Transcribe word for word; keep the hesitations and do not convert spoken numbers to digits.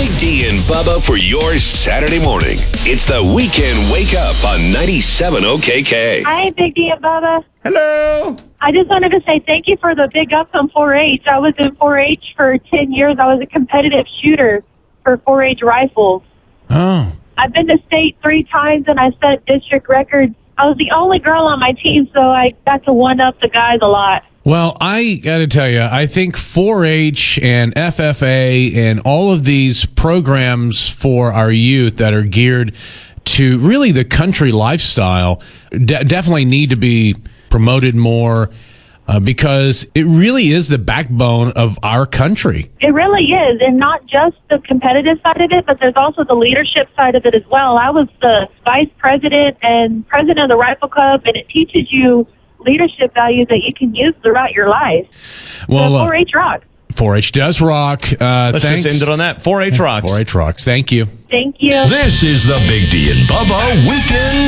Big D and Bubba for your Saturday morning. It's the Weekend Wake Up on ninety-seven O K K. Hi, Big D and Bubba. Hello. I just wanted to say thank you for the big ups on four H. I was in four H for ten years. I was a competitive shooter for four H rifles. Oh. I've been to state three times, and I set district records. I was the only girl on my team, so I got to one-up the guys a lot. Well, I got to tell you, I think four H and F F A and all of these programs for our youth that are geared to really the country lifestyle de- definitely need to be promoted more uh, because it really is the backbone of our country. It really is, and not just the competitive side of it, but there's also the leadership side of it as well. I was the vice president and president of the Rifle Club, and it teaches you leadership values that you can use throughout your life. Well, so four H rocks. four H does rock. Uh, Let's thanks. just end it on that. four H rocks. four H rocks. Thank you. Thank you. This is the Big D and Bubba Weekend